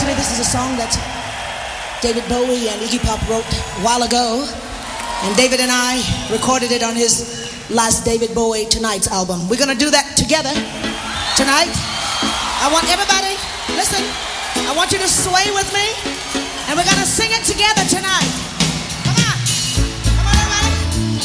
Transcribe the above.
Actually, this is a song that David Bowie and Iggy Pop wrote a while ago, and David and I recorded it on his last David Bowie Tonight's album. We're going to do that together tonight. I want everybody, listen, I want you to sway with me, and we're going to sing it together